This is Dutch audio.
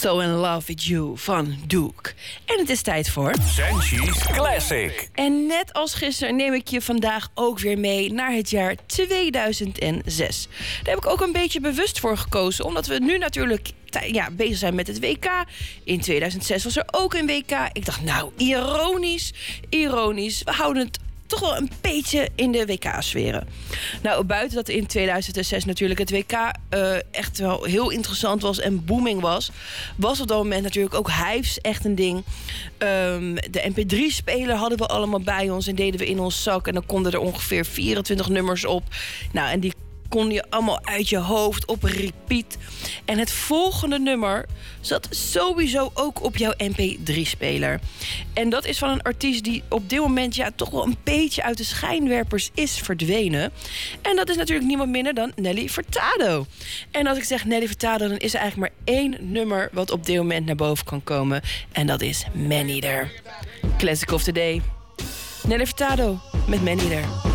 So in Love With You van Duke. En het is tijd voor... Senchi's Classic. En net als gisteren neem ik je vandaag ook weer mee naar het jaar 2006. Daar heb ik ook een beetje bewust voor gekozen, omdat we nu natuurlijk bezig zijn met het WK. In 2006 was er ook een WK. Ik dacht, nou, ironisch. We houden het toch wel een beetje in de WK-sferen. Nou, buiten dat in 2006 natuurlijk het WK echt wel heel interessant was en booming was op dat moment natuurlijk ook Hives echt een ding. De MP3-speler hadden we allemaal bij ons en deden we in ons zak. En dan konden er ongeveer 24 nummers op. Nou, en die kon je allemaal uit je hoofd op repeat. En het volgende nummer zat sowieso ook op jouw MP3-speler. En dat is van een artiest die op dit moment toch wel een beetje uit de schijnwerpers is verdwenen. En dat is natuurlijk niemand minder dan Nelly Furtado. En als ik zeg Nelly Furtado, dan is er eigenlijk maar één nummer wat op dit moment naar boven kan komen. En dat is Maneater. Classic of the Day. Nelly Furtado met Maneater.